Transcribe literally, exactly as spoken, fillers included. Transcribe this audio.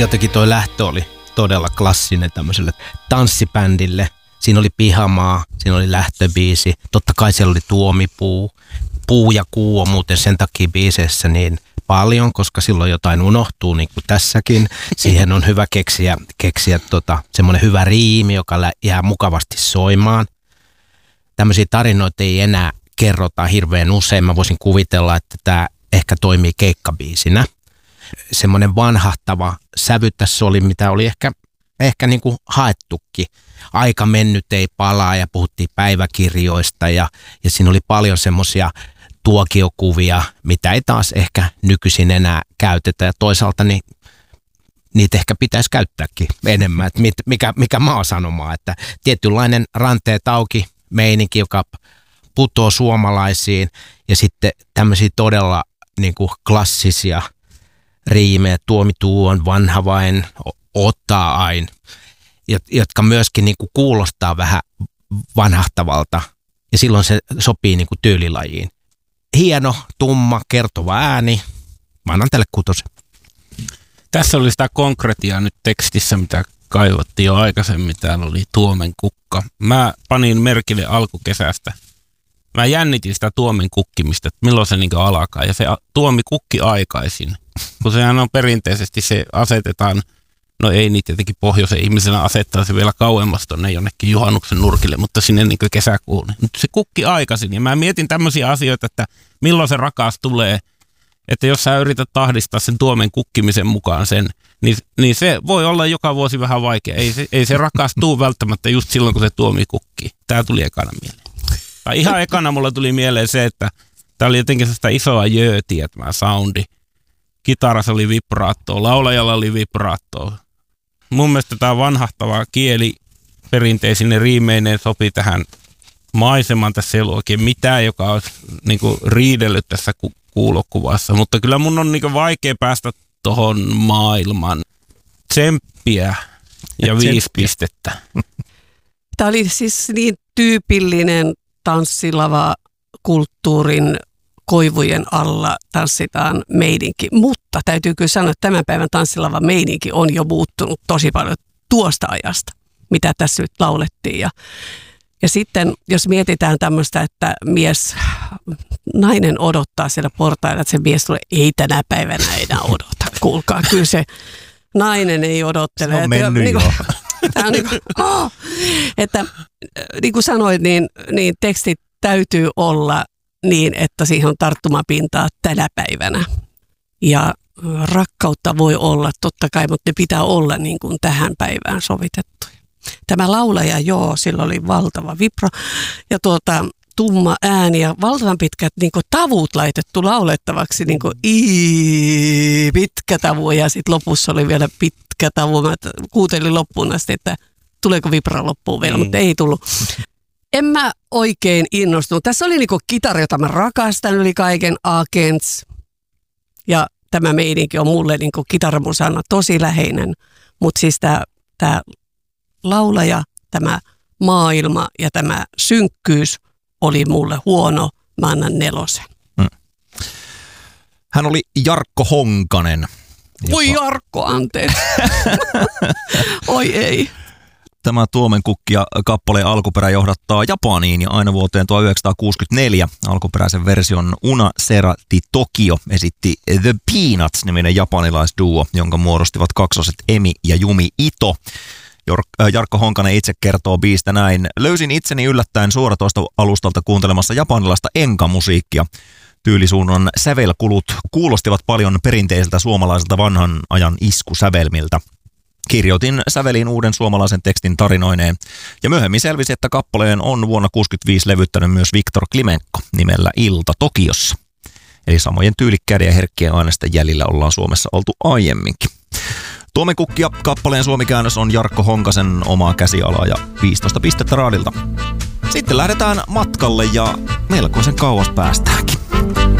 jotenkin toi lähtö oli todella klassinen tämmöiselle tanssibändille. Siinä oli Pihamaa, siinä oli lähtöbiisi. Totta kai siellä oli Tuomipuu. Puu ja kuu on muuten sen takia biiseissä niin paljon, koska silloin jotain unohtuu, niin kuin tässäkin. Siihen on hyvä keksiä, keksiä tota, semmoinen hyvä riimi, joka jää mukavasti soimaan. Tämmöisiä tarinoita ei enää kerrota hirveän usein. Mä voisin kuvitella, että tämä ehkä toimii keikkabiisinä. Semmoinen vanhahtava sävy tässä oli, mitä oli ehkä, ehkä niin kuin haettukin. Aika mennyt ei palaa ja puhuttiin päiväkirjoista ja, ja siinä oli paljon semmoisia tuokiokuvia, mitä ei taas ehkä nykyisin enää käytetä ja toisaalta niin, niitä ehkä pitäisi käyttääkin enemmän, että mikä, mikä maa sanomaa, että tietynlainen ranteet auki meininki, joka putoo suomalaisiin ja sitten tämmöisiä todella niin kuin klassisia riimejä, tuomituu on vanha vain, ottaa aina, jotka myöskin niin kuin kuulostaa vähän vanhahtavalta ja silloin se sopii niin kuin tyylilajiin. Hieno, tumma, kertova ääni. Mä annan tälle kutosen. Tässä oli sitä konkretiaa nyt tekstissä, mitä kaivattiin jo aikaisemmin. Täällä oli Tuomen kukka. Mä panin merkille alkukesästä. Mä jännitin sitä tuomen kukkimista, että milloin se niin alkaa. Ja se tuomi kukki aikaisin. Kun sehän on perinteisesti, se asetetaan, no ei niitä tietenkin pohjoisen ihmisenä asettaa se vielä kauemmas tonne jonnekin juhannuksen nurkille, mutta sinne niin kesäkuun. Nyt se kukki aikaisin. Ja mä mietin tämmöisiä asioita, että milloin se rakas tulee. Että jos sä yrität tahdistaa sen tuomen kukkimisen mukaan sen, niin, niin se voi olla joka vuosi vähän vaikea. Ei se, ei se rakas tuu välttämättä just silloin, kun se tuomi kukkii. Tää tuli ekana mieleen. Tai ihan ekana mulla tuli mieleen se, että tää oli jotenkin sitä isoa jöötiä tämä soundi. Kitarassa oli vibraattoa, laulajalla oli vibraattoa. Mun mielestä tämä vanhahtava kieli perinteisine riimeineen sopi tähän maisemaan. Tässä ei ollut oikein mitään, joka olisi niin kuin riidellyt tässä ku- kuulokuvassa. Mutta kyllä mun on niin kuin vaikea päästä tohon maailman tsemppiä ja viisi pistettä. Tämä oli siis niin tyypillinen tanssilava kulttuurin koivujen alla tanssitaan meininki, mutta täytyy kyllä sanoa, että tämän päivän tanssilava meininki on jo muuttunut tosi paljon tuosta ajasta, mitä tässä nyt laulettiin. Ja, ja sitten jos mietitään tämmöistä, että mies, nainen odottaa siellä portailla, että se mies tulee, ei tänä päivänä enää odota. Kuulkaa, kyllä se nainen ei odottele. Se on mennyt niin jo. kuin, tämä niin kuin, oh, että niin kuin sanoit, niin, niin tekstit täytyy olla niin, että siihen on tarttumapintaa tänä päivänä. Ja rakkautta voi olla totta kai, mutta ne pitää olla niin kuin tähän päivään sovitettu. Tämä laulaja, joo, sillä oli valtava vibra ja tuota, tumma ääni ja valtavan pitkät niin kuin tavut laitettu laulettavaksi, niin kuin ii, pitkä tavu ja sitten lopussa oli vielä pitkä tavu. Mä kuuntelin loppuun asti, että tuleeko vibra loppuun vielä, mm. mutta ei tullut. En mä oikein innostunut. Tässä oli niinku kitara, jota mä rakastan yli kaiken, Agents. Ja tämä meininki on mulle niinku kitaramusana tosi läheinen. Mutta siis tämä laulaja, tämä maailma ja tämä synkkyys oli mulle huono. Mä annan nelosen. Hmm. Hän oli Jarkko Honkanen. Voi joka... Jarkko, anteeksi. Oi ei. Tämä Tuomen kukki ja kappaleen alkuperä johdattaa Japaniin ja aina vuoteen tuhatyhdeksänsataakuusikymmentäneljä. Alkuperäisen version Una Serati Tokio esitti The Peanuts-niminen japanilaisduo, jonka muodostivat kaksoset Emi ja Jumi Ito. Jarkko Honkanen itse kertoo biistä näin. Löysin itseni yllättäen suoratoistoalustalta kuuntelemassa japanilaista enka-musiikkia. Tyylisuunnan sävelkulut kuulostivat paljon perinteiseltä suomalaiselta vanhan ajan iskusävelmiltä. Kirjoitin säveliin uuden suomalaisen tekstin tarinoineen ja myöhemmin selvisi, että kappaleen on vuonna tuhatyhdeksänsataakuusikymmentäviisi levyttänyt myös Viktor Klimenko nimellä Ilta Tokiossa. Eli samojen tyylikkäiden ja herkkien aineisten jäljillä ollaan Suomessa oltu aiemminkin. Tuomen kukki ja kappaleen suomikäännös on Jarkko Honkasen omaa käsialaa ja viisitoista pistettä raadilta. Sitten lähdetään matkalle ja melkoisen kauas päästäänkin.